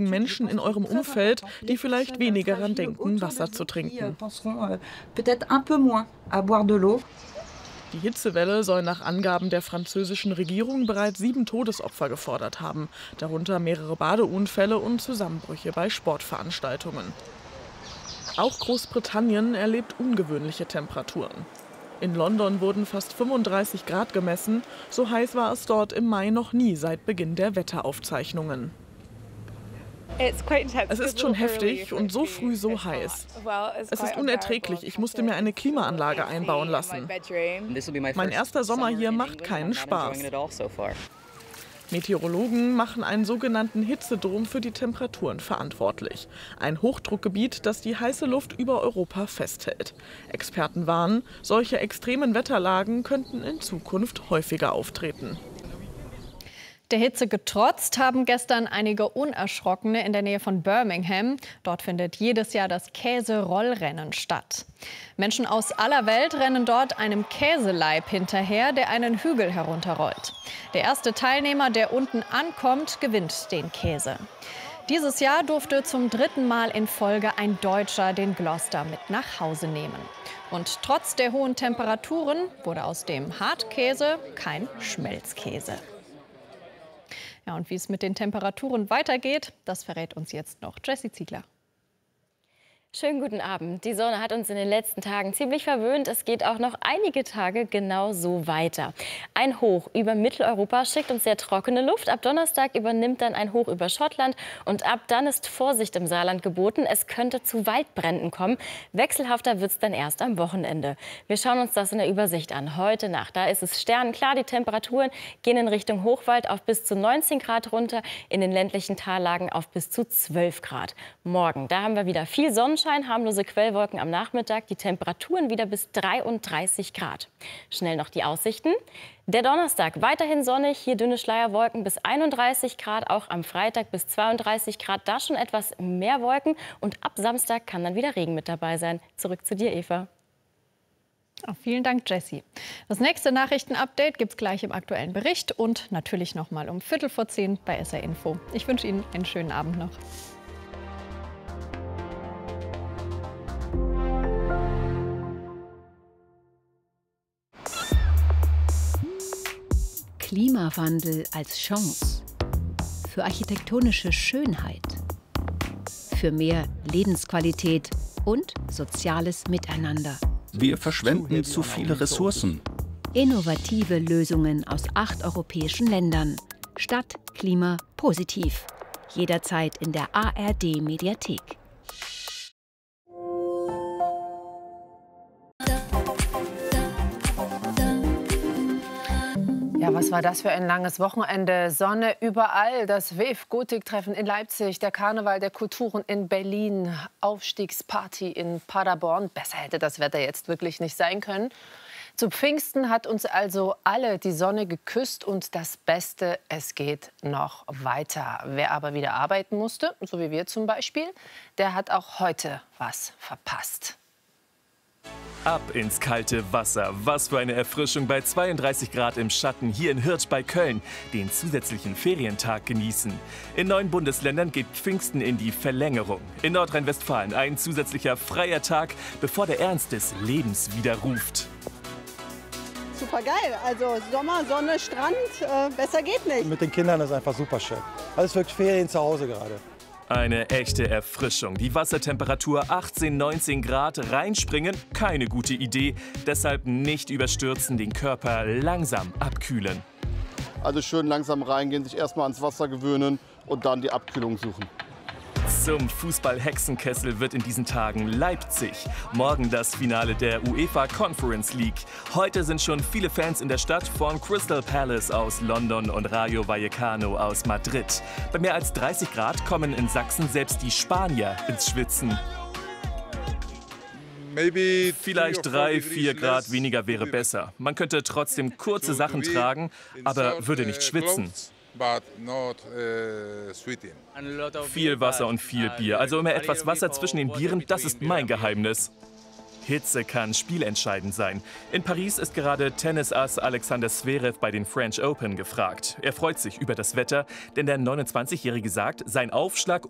einigen Menschen in eurem Umfeld, die vielleicht weniger daran denken, Wasser zu trinken. Die Hitzewelle soll nach Angaben der französischen Regierung bereits 7 Todesopfer gefordert haben, darunter mehrere Badeunfälle und Zusammenbrüche bei Sportveranstaltungen. Auch Großbritannien erlebt ungewöhnliche Temperaturen. In London wurden fast 35 Grad gemessen, so heiß war es dort im Mai noch nie seit Beginn der Wetteraufzeichnungen. Es ist schon heftig und so früh so heiß. Es ist unerträglich, ich musste mir eine Klimaanlage einbauen lassen. Mein erster Sommer hier macht keinen Spaß. Meteorologen machen einen sogenannten Hitzedom für die Temperaturen verantwortlich. Ein Hochdruckgebiet, das die heiße Luft über Europa festhält. Experten warnen, solche extremen Wetterlagen könnten in Zukunft häufiger auftreten. Der Hitze getrotzt haben gestern einige Unerschrockene in der Nähe von Birmingham. Dort findet jedes Jahr das Käserollrennen statt. Menschen aus aller Welt rennen dort einem Käseleib hinterher, der einen Hügel herunterrollt. Der erste Teilnehmer, der unten ankommt, gewinnt den Käse. Dieses Jahr durfte zum 3. Mal in Folge ein Deutscher den Gloucester mit nach Hause nehmen. Und trotz der hohen Temperaturen wurde aus dem Hartkäse kein Schmelzkäse. Ja, und wie es mit den Temperaturen weitergeht, das verrät uns jetzt noch Jessie Ziegler. Schönen guten Abend. Die Sonne hat uns in den letzten Tagen ziemlich verwöhnt. Es geht auch noch einige Tage genau so weiter. Ein Hoch über Mitteleuropa schickt uns sehr trockene Luft. Ab Donnerstag übernimmt dann ein Hoch über Schottland. Und ab dann ist Vorsicht im Saarland geboten. Es könnte zu Waldbränden kommen. Wechselhafter wird es dann erst am Wochenende. Wir schauen uns das in der Übersicht an. Heute Nacht, da ist es sternenklar. Die Temperaturen gehen in Richtung Hochwald auf bis zu 19 Grad runter. In den ländlichen Tallagen auf bis zu 12 Grad. Morgen, da haben wir wieder viel Sonnenschein, harmlose Quellwolken am Nachmittag, die Temperaturen wieder bis 33 Grad. Schnell noch die Aussichten. Der Donnerstag weiterhin sonnig, hier dünne Schleierwolken bis 31 Grad, auch am Freitag bis 32 Grad, da schon etwas mehr Wolken. Und ab Samstag kann dann wieder Regen mit dabei sein. Zurück zu dir, Eva. Oh, vielen Dank, Jessie. Das nächste Nachrichtenupdate gibt es gleich im aktuellen Bericht und natürlich noch mal um 9:15 bei SR Info. Ich wünsche Ihnen einen schönen Abend noch. Klimawandel als Chance. Für architektonische Schönheit. Für mehr Lebensqualität und soziales Miteinander. Wir verschwenden zu viele Ressourcen. Innovative Lösungen aus 8 europäischen Ländern. Stadt, Klima, positiv. Jederzeit in der ARD-Mediathek. Ja, was war das für ein langes Wochenende? Sonne überall, das WEF-Gotik-Treffen in Leipzig, der Karneval der Kulturen in Berlin, Aufstiegsparty in Paderborn. Besser hätte das Wetter jetzt wirklich nicht sein können. Zu Pfingsten hat uns also alle die Sonne geküsst und das Beste, es geht noch weiter. Wer aber wieder arbeiten musste, so wie wir zum Beispiel, der hat auch heute was verpasst. Ab ins kalte Wasser. Was für eine Erfrischung bei 32 Grad im Schatten hier in Hirsch bei Köln. Den zusätzlichen Ferientag genießen. In 9 Bundesländern geht Pfingsten in die Verlängerung. In Nordrhein-Westfalen ein zusätzlicher freier Tag, bevor der Ernst des Lebens wieder ruft. Super geil. Also Sommer, Sonne, Strand, besser geht nicht. Mit den Kindern ist einfach super schön. Alles wirklich Ferien zu Hause gerade. Eine echte Erfrischung. Die Wassertemperatur 18, 19 Grad. Reinspringen, keine gute Idee. Deshalb nicht überstürzen, den Körper langsam abkühlen. Also schön langsam reingehen, sich erstmal ans Wasser gewöhnen und dann die Abkühlung suchen. Zum Fußball-Hexenkessel wird in diesen Tagen Leipzig. Morgen das Finale der UEFA Conference League. Heute sind schon viele Fans in der Stadt, von Crystal Palace aus London und Rayo Vallecano aus Madrid. Bei mehr als 30 Grad kommen in Sachsen selbst die Spanier ins Schwitzen. Vielleicht 3, 4 Grad weniger wäre besser. Man könnte trotzdem kurze Sachen tragen, aber würde nicht schwitzen. Viel Wasser und viel Bier. Also immer etwas Wasser zwischen den Bieren, das ist mein Geheimnis. Hitze kann spielentscheidend sein. In Paris ist gerade Tennisass Alexander Zverev bei den French Open gefragt. Er freut sich über das Wetter, denn der 29-Jährige sagt, sein Aufschlag